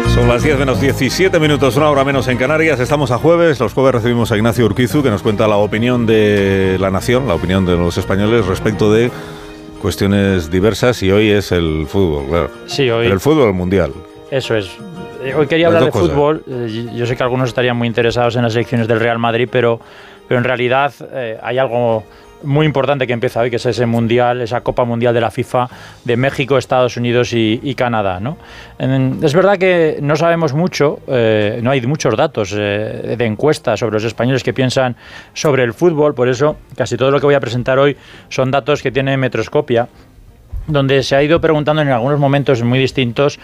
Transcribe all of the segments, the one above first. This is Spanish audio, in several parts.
Son las 10 menos 17 minutos, una hora menos en Canarias. Estamos a jueves. Los jueves recibimos a Ignacio Urquizu, que nos cuenta la opinión de la nación, la opinión de los españoles respecto de cuestiones diversas. Y hoy es el fútbol, claro. Sí, hoy. Pero el fútbol mundial. Eso es. Hoy quería hablar de fútbol. Yo sé que algunos estarían muy interesados en las elecciones del Real Madrid, pero en realidad hay algo muy importante que empieza hoy, que es ese mundial, esa Copa Mundial de la FIFA de México, Estados Unidos y Canadá, ¿no? Es verdad que no sabemos mucho, no hay muchos datos de encuestas sobre los españoles que piensan sobre el fútbol, por eso casi todo lo que voy a presentar hoy son datos que tiene Metroscopia, donde se ha ido preguntando en algunos momentos muy distintos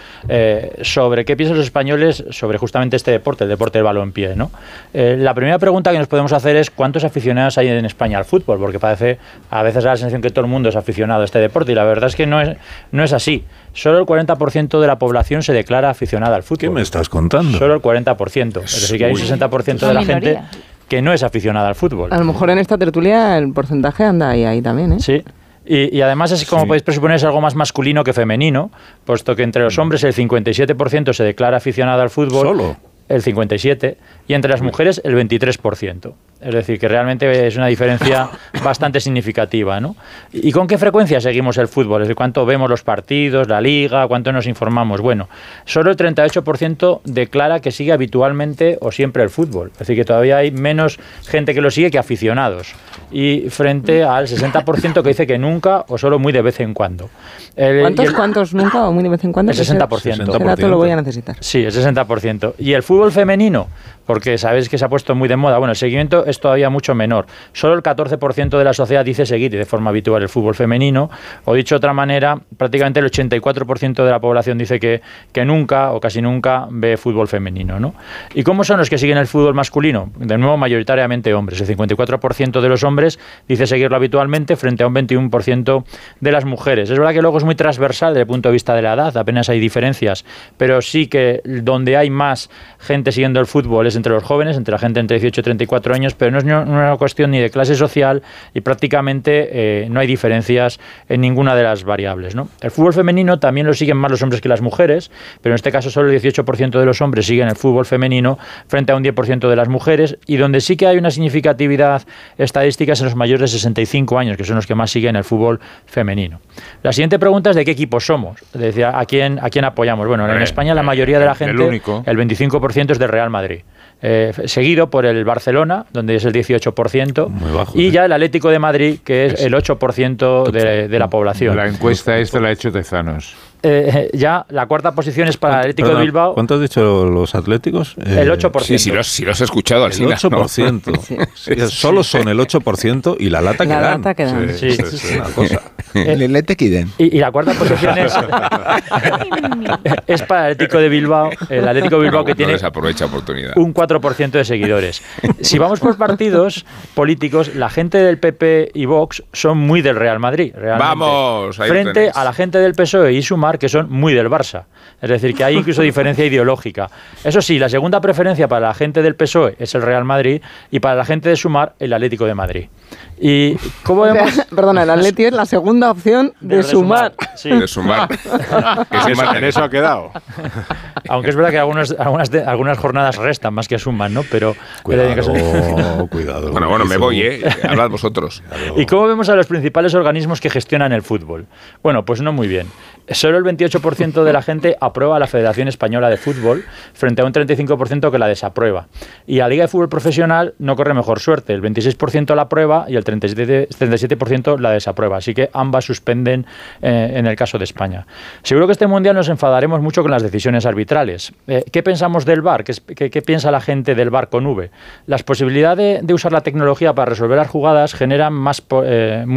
sobre qué piensan los españoles sobre justamente este deporte, el deporte del balonpié, ¿no? La primera pregunta que nos podemos hacer es ¿cuántos aficionados hay en España al fútbol? Porque parece, a veces da la sensación que todo el mundo es aficionado a este deporte, y la verdad es que no es así. Solo el 40% de la población se declara aficionada al fútbol. ¿Qué me estás contando? Solo el 40%. Es decir, que hay un 60% de la gente que no es aficionada al fútbol. A lo mejor en esta tertulia el porcentaje anda ahí también, ¿eh? Sí. Y además es, como podéis presuponer, es algo más masculino que femenino, puesto que entre los hombres el 57% se declara aficionado al fútbol. ¿Solo? El 57%, y entre las mujeres el 23%. Es decir, que realmente es una diferencia bastante significativa, ¿no? ¿Y con qué frecuencia seguimos el fútbol? Es decir, ¿cuánto vemos los partidos, la liga, cuánto nos informamos? Bueno, solo el 38% declara que sigue habitualmente o siempre el fútbol. Es decir, que todavía hay menos gente que lo sigue que aficionados. Y frente al 60% que dice que nunca o solo muy de vez en cuando. ¿Cuántos nunca o muy de vez en cuando? El 60%. Ese dato lo voy a necesitar. Sí, el 60%. ¿Y el fútbol femenino? Porque sabéis que se ha puesto muy de moda. Bueno, el seguimiento es todavía mucho menor. Solo el 14% de la sociedad dice seguir de forma habitual el fútbol femenino, o dicho de otra manera, prácticamente el 84% de la población dice que nunca o casi nunca ve fútbol femenino, ¿no? ¿Y cómo son los que siguen el fútbol masculino? De nuevo, mayoritariamente hombres. El 54% de los hombres dice seguirlo habitualmente frente a un 21% de las mujeres. Es verdad que luego es muy transversal desde el punto de vista de la edad, apenas hay diferencias, pero sí que donde hay más gente siguiendo el fútbol es entre los jóvenes, entre la gente entre 18 y 34 años, pero no es una cuestión ni de clase social y prácticamente no hay diferencias en ninguna de las variables, ¿no? El fútbol femenino también lo siguen más los hombres que las mujeres, pero en este caso solo el 18% de los hombres siguen el fútbol femenino frente a un 10% de las mujeres, y donde sí que hay una significatividad estadística es en los mayores de 65 años, que son los que más siguen el fútbol femenino. La siguiente pregunta es ¿de qué equipo somos? Es decir, ¿a quién apoyamos? Bueno, en España la mayoría de la gente, el 25% es del Real Madrid. Seguido por el Barcelona, donde es el 18%, muy bajo, y ya el Atlético de Madrid, que es el 8% de la población. La encuesta esta la ha hecho Tezanos. Ya la cuarta posición es para el Atlético de Bilbao. ¿Cuánto has dicho los atléticos? El 8%. Sí, si lo has escuchado al final. El 8%. ¿No? Sí. Solo son el 8% y la lata que dan. La lata que dan. Sí, es una cosa. Y la cuarta posición es para el Atlético de Bilbao. El Atlético de Bilbao que tiene un 4% de seguidores. Si vamos por partidos políticos, la gente del PP y Vox son muy del Real Madrid. Realmente. Vamos, ahí frente tenéis. A la gente del PSOE y Sumar, que son muy del Barça. Es decir, que hay incluso diferencia ideológica. Eso sí, la segunda preferencia para la gente del PSOE es el Real Madrid, y para la gente de Sumar, el Atlético de Madrid. ¿Y cómo vemos? Perdona, el Atleti es la segunda opción de Sumar. Sí. De Sumar. En eso ha quedado. Aunque es verdad que algunas jornadas restan más que suman, ¿no? Pero cuidado. Bueno, me voy, hablad vosotros. ¿Y cómo vemos a los principales organismos que gestionan el fútbol? Bueno, pues no muy bien. Solo el 28% de la gente aprueba a la Federación Española de Fútbol frente a un 35% que la desaprueba. Y la Liga de Fútbol Profesional no corre mejor suerte. El 26% la aprueba y el 37% la desaprueba. Así que ambas suspenden en el caso de España. Seguro que este Mundial nos enfadaremos mucho con las decisiones arbitrales. ¿Qué pensamos del VAR? ¿Qué piensa la gente del VAR con V? Las posibilidades de usar la tecnología para resolver las jugadas generan mucha